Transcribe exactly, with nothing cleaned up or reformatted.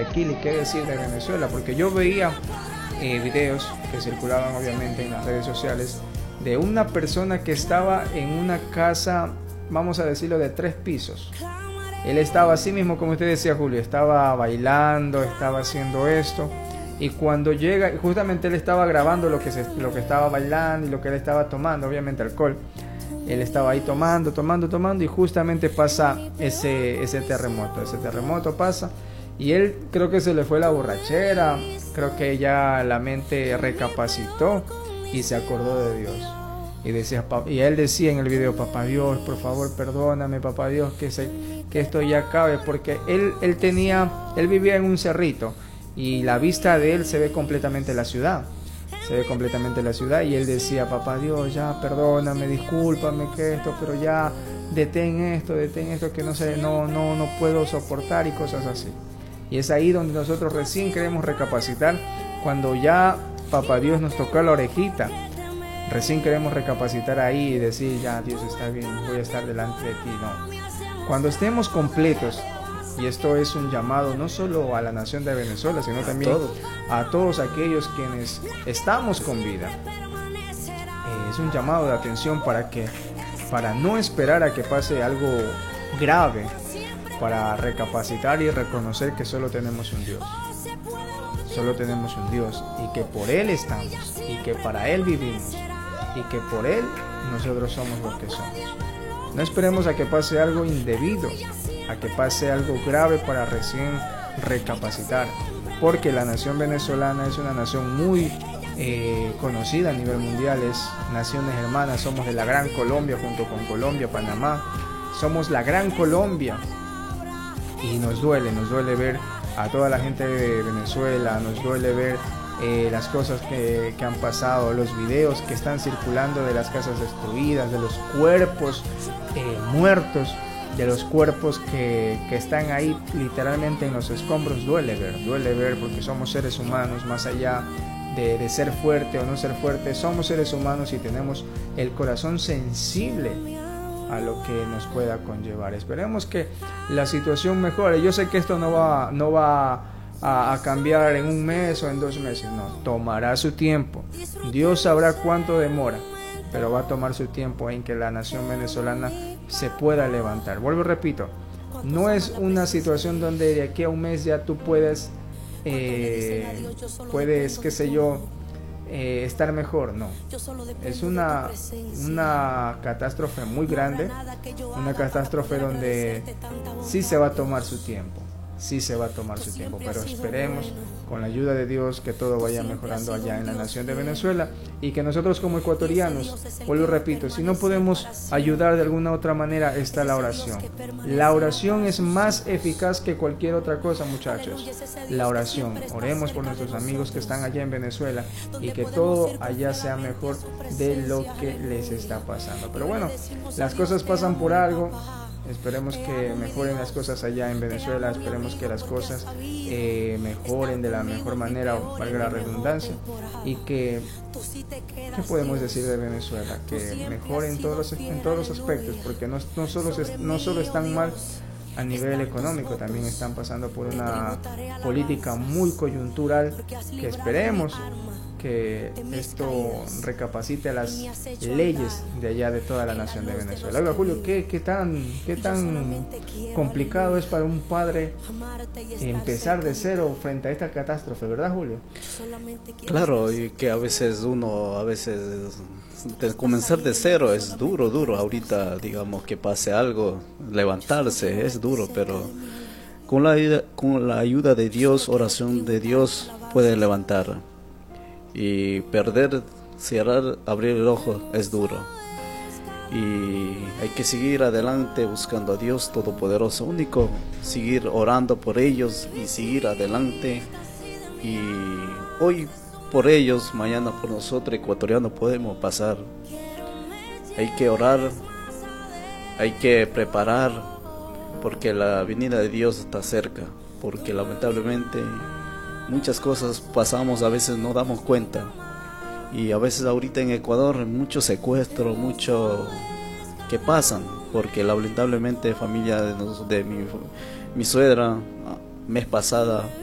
Guayaquil y qué decir de Venezuela, porque yo veía eh, videos que circulaban obviamente en las redes sociales de una persona que estaba en una casa, vamos a decirlo, de tres pisos. Él estaba así mismo, como usted decía, Julio, estaba bailando, estaba haciendo esto, y cuando llega, justamente él estaba grabando lo que, se, lo que estaba bailando y lo que él estaba tomando, obviamente alcohol. Él estaba ahí tomando, tomando, tomando, y justamente pasa ese, ese terremoto, ese terremoto pasa, y él creo que se le fue la borrachera, creo que ya la mente recapacitó y se acordó de Dios. Y, decía, y él decía en el video: papá Dios, por favor, perdóname, papá Dios, que, se, que esto ya acabe, porque él, él tenía, él vivía en un cerrito, y la vista de él se ve completamente la ciudad, se ve completamente la ciudad, y él decía: papá Dios, ya perdóname, discúlpame que esto, pero ya detén esto, detén esto, que no sé, no, no, no puedo soportar, y cosas así. Y es ahí donde nosotros recién queremos recapacitar, cuando ya papá Dios nos tocó la orejita. Recién queremos recapacitar ahí y decir: ya, Dios, está bien, voy a estar delante de ti. No, cuando estemos completos, y esto es un llamado no solo a la nación de Venezuela, sino también a todos aquellos quienes estamos con vida. Eh, es un llamado de atención para que, para no esperar a que pase algo grave, para recapacitar y reconocer que solo tenemos un Dios. Solo tenemos un Dios, y que por Él estamos, y que para Él vivimos, y que por Él nosotros somos lo que somos. No esperemos a que pase algo indebido, a que pase algo grave para recién recapacitar, porque la nación venezolana es una nación muy eh, conocida a nivel mundial, es naciones hermanas, somos de la Gran Colombia junto con Colombia, Panamá, somos la Gran Colombia, y nos duele, nos duele ver a toda la gente de Venezuela, nos duele ver eh, las cosas que, que han pasado, los videos que están circulando de las casas destruidas, de los cuerpos eh, muertos, de los cuerpos que, que están ahí literalmente en los escombros. Duele ver, duele ver, porque somos seres humanos, más allá de, de ser fuerte o no ser fuerte, somos seres humanos y tenemos el corazón sensible a lo que nos pueda conllevar. Esperemos que la situación mejore. Yo sé que esto no va, no va a, a cambiar en un mes o en dos meses, no, tomará su tiempo. Dios sabrá cuánto demora, pero va a tomar su tiempo en que la nación venezolana se pueda levantar. Vuelvo y repito, no es una situación donde de aquí a un mes ya tú puedes, eh, puedes, qué sé yo, eh, estar mejor. No, es una, una catástrofe muy grande, una catástrofe donde sí se va a tomar su tiempo. Sí se va a tomar su tiempo, pero esperemos con la ayuda de Dios que todo vaya mejorando allá en la nación de Venezuela, y que nosotros como ecuatorianos, vuelvo y repito, si no podemos ayudar de alguna otra manera, está la oración. La oración es más eficaz que cualquier otra cosa, muchachos. La oración. Oremos por nuestros amigos que están allá en Venezuela, y que todo allá sea mejor de lo que les está pasando. Pero bueno, las cosas pasan por algo. Esperemos que mejoren las cosas allá en Venezuela, esperemos que las cosas eh, mejoren de la mejor manera, valga la redundancia, y que, ¿qué podemos decir de Venezuela? Que mejoren en todos los, en todos los aspectos, porque no, no, solo se, no solo están mal a nivel económico, también están pasando por una política muy coyuntural, que esperemos que esto recapacite las leyes de allá de toda la nación de Venezuela. Oiga, Julio, ¿qué, qué, tan, qué tan complicado es para un padre empezar de cero frente a esta catástrofe, ¿verdad, Julio? Claro, y que a veces uno, a veces de comenzar de cero es duro, duro. Ahorita, digamos, que pase algo, levantarse es duro, pero con la, con la ayuda de Dios, oración de Dios, puede levantar. Y perder, cerrar, abrir el ojo es duro. Y hay que seguir adelante buscando a Dios Todopoderoso, único, seguir orando por ellos y seguir adelante. Y hoy por ellos, mañana por nosotros, ecuatorianos, podemos pasar. Hay que orar, hay que preparar, porque la venida de Dios está cerca, porque lamentablemente muchas cosas pasamos, a veces no damos cuenta, y a veces ahorita en Ecuador mucho secuestro, mucho que pasan, porque lamentablemente familia de, de mi, mi suegra mes pasada